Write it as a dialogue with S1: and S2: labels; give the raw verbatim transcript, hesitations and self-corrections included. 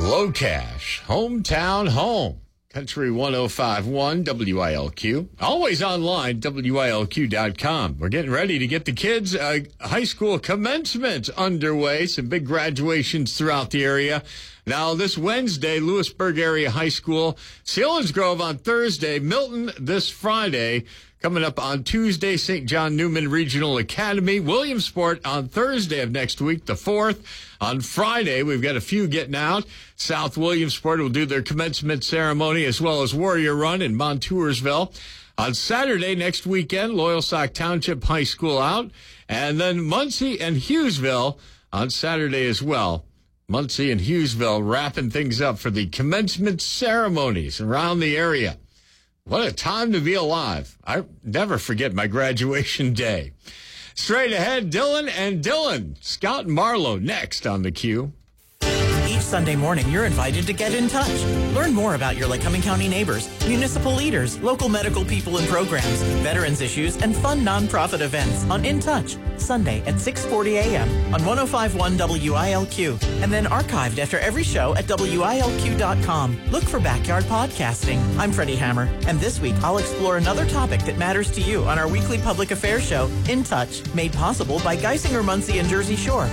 S1: Low Cash, hometown home. Country one oh five point one W I L Q. Always online, W I L Q dot com. We're getting ready to get the kids' uh, high school commencement underway. Some big graduations throughout the area. Now, this Wednesday, Lewisburg Area High School. Selinsgrove on Thursday. Milton this Friday. Coming up on Tuesday, Saint John Newman Regional Academy. Williamsport on Thursday of next week, the fourth. On Friday, we've got a few getting out. South Williamsport will do their commencement ceremony, as well as Warrior Run in Montoursville. On Saturday, next weekend, Loyalsock Township High School out. And then Muncie and Hughesville on Saturday as well. Muncie and Hughesville wrapping things up for the commencement ceremonies around the area. What a time to be alive. I never forget my graduation day. Straight ahead, Dylan and Dylan. Scott Marlowe next on the Q.
S2: Each Sunday morning, you're invited to get in touch. Learn more about your Lycoming County neighbors, municipal leaders, local medical people and programs, veterans issues, and fun nonprofit events on In Touch, Sunday at six forty a.m. on one oh five point one W I L Q, and then archived after every show at W I L Q dot com. Look for Backyard Podcasting. I'm Freddie Hammer, and this week I'll explore another topic that matters to you on our weekly public affairs show, In Touch, made possible by Geisinger, Muncie, and Jersey Shore.